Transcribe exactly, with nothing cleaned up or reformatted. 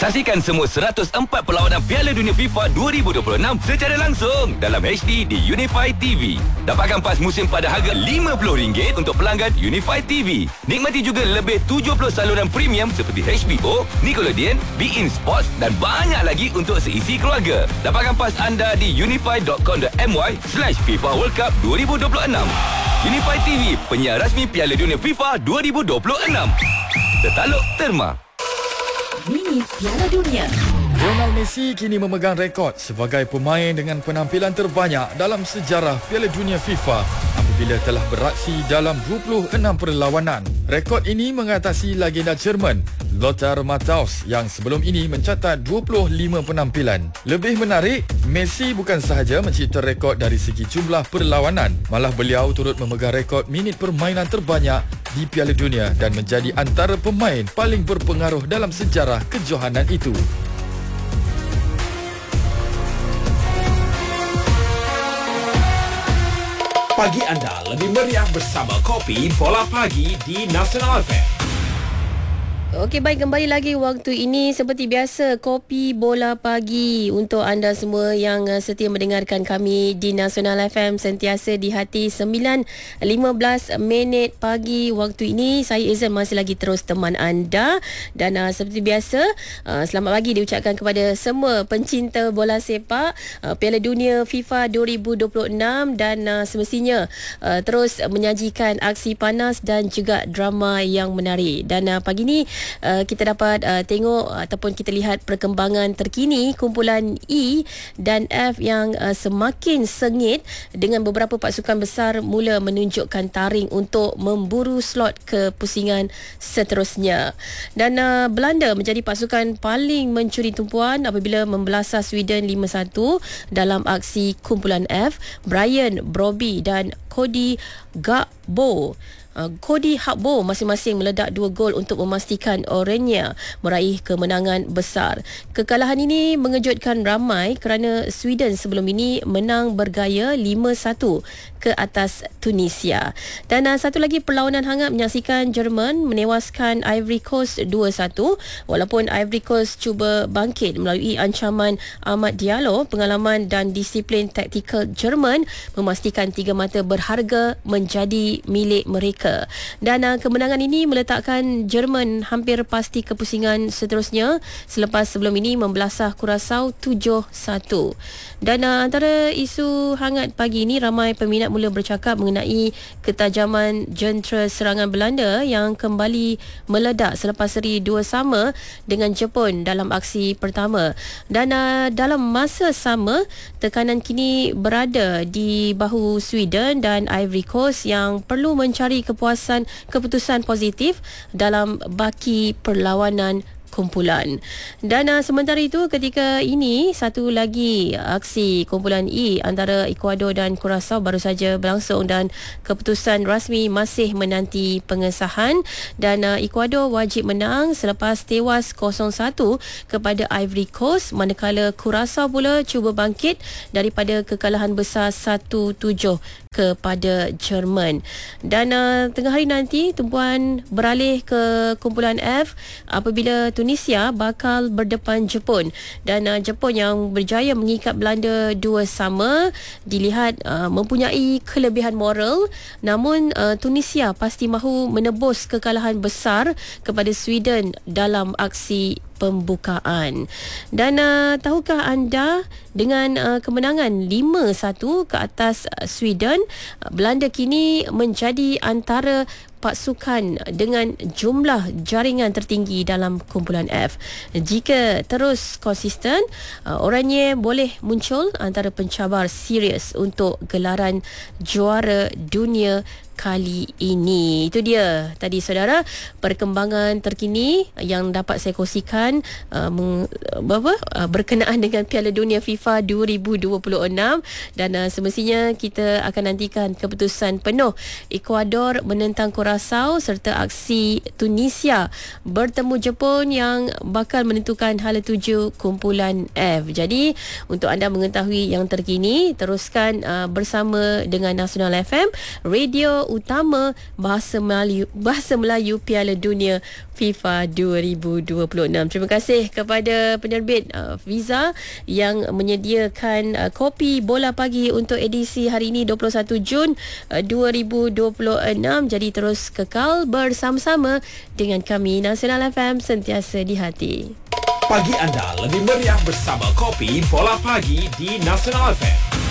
Saksikan semua seratus empat perlawanan Piala Dunia FIFA dua ribu dua puluh enam secara langsung dalam H D di Unify T V. Dapatkan pas musim pada harga lima puluh ringgit untuk pelanggan Unify T V. Nikmati juga lebih tujuh puluh saluran premium seperti H B O, Nickelodeon, beIN Sports dan banyak lagi untuk seisi keluarga. Dapatkan pas anda di unify dot com dot my slash FIFA World Cup dua ribu dua puluh enam. Unify T V, penyiar rasmi Piala Dunia FIFA dua ribu dua puluh enam. Tertaluk Terma. Mini Piala Dunia. Lionel Messi kini memegang rekod sebagai pemain dengan penampilan terbanyak dalam sejarah Piala Dunia FIFA apabila telah beraksi dalam dua puluh enam perlawanan. Rekod ini mengatasi legenda Jerman Lothar Matthaus yang sebelum ini mencatat dua puluh lima penampilan. Lebih menarik, Messi bukan sahaja mencipta rekod dari segi jumlah perlawanan, malah beliau turut memegang rekod minit permainan terbanyak di Piala Dunia dan menjadi antara pemain paling berpengaruh dalam sejarah kejohanan itu. Pagi anda lebih meriah bersama Kopi Bola Pagi di Nasional F M. Okey, baik, kembali lagi waktu ini seperti biasa Kopi Bola Pagi untuk anda semua yang uh, setia mendengarkan kami di Nasional F M sentiasa di hati. Sembilan lima belas minit pagi waktu ini. Saya Izan masih lagi terus teman anda dan uh, seperti biasa uh, selamat pagi diucapkan kepada semua pencinta bola sepak uh, Piala Dunia FIFA dua ribu dua puluh enam dan uh, semestinya uh, terus menyajikan aksi panas dan juga drama yang menarik. Dan uh, pagi ni Uh, kita dapat uh, tengok ataupun kita lihat perkembangan terkini kumpulan E dan F yang uh, semakin sengit dengan beberapa pasukan besar mula menunjukkan taring untuk memburu slot ke pusingan seterusnya. Dan uh, Belanda menjadi pasukan paling mencuri tumpuan apabila membelasah Sweden lima satu dalam aksi kumpulan F. Brian Brobby dan Cody Gakpo Uh, Cody Gakpo masing-masing meledak dua gol untuk memastikan Oranje meraih kemenangan besar. Kekalahan ini mengejutkan ramai kerana Sweden sebelum ini menang bergaya lima satu ke atas Tunisia. Dan uh, satu lagi perlawanan hangat menyaksikan Jerman menewaskan Ivory Coast dua satu. Walaupun Ivory Coast cuba bangkit melalui ancaman Amad Diallo, pengalaman dan disiplin taktikal Jerman memastikan tiga mata berharga menjadi milik mereka. Dan uh, kemenangan ini meletakkan Jerman hampir pasti ke pusingan seterusnya selepas sebelum ini membelasah Curaçao tujuh satu. Dan uh, antara isu hangat pagi ini, ramai peminat mula bercakap mengenai ketajaman jentera serangan Belanda yang kembali meledak selepas seri dua sama dengan Jepun dalam aksi pertama. Dan uh, dalam masa sama, tekanan kini berada di bahu Sweden dan Ivory Coast yang perlu mencari kepuasan keputusan positif dalam baki perlawanan kumpulan. Dan uh, sementara itu ketika ini satu lagi aksi kumpulan E antara Ecuador dan Curaçao baru saja berlangsung dan keputusan rasmi masih menanti pengesahan. Dan uh, Ecuador wajib menang selepas tewas kosong satu kepada Ivory Coast, manakala Curaçao pula cuba bangkit daripada kekalahan besar satu tujuh kepada Jerman. Dan uh, tengah hari nanti tumpuan beralih ke kumpulan F apabila Tunisia bakal berdepan Jepun. Dan uh, Jepun yang berjaya mengikat Belanda dua sama dilihat uh, mempunyai kelebihan moral, namun uh, Tunisia pasti mahu menebus kekalahan besar kepada Sweden dalam aksi pembukaan. Dan uh, tahukah anda dengan uh, kemenangan lima satu ke atas uh, Sweden, uh, Belanda kini menjadi antara pasukan dengan jumlah jaringan tertinggi dalam kumpulan F. Jika terus konsisten, uh, Oranje boleh muncul antara pencabar serius untuk gelaran juara dunia kali ini. Itu dia tadi saudara perkembangan terkini yang dapat saya kongsikan uh, meng, apa, uh, berkenaan dengan Piala Dunia FIFA dua ribu dua puluh enam. Dan uh, semestinya kita akan nantikan keputusan penuh Ecuador menentang Curaçao Curaçao serta aksi Tunisia bertemu Jepun yang bakal menentukan hala tuju kumpulan F. Jadi untuk anda mengetahui yang terkini, teruskan uh, bersama dengan Nasional F M, radio utama bahasa Melayu bahasa Melayu Piala Dunia FIFA dua ribu dua puluh enam. Terima kasih kepada penerbit uh, Visa yang menyediakan uh, kopi Bola Pagi untuk edisi hari ini dua puluh satu Jun uh, dua ribu dua puluh enam. Jadi terus kekal bersama-sama dengan kami Nasional F M, sentiasa di hati. Pagi anda lebih meriah bersama kopi Bola Pagi di Nasional F M.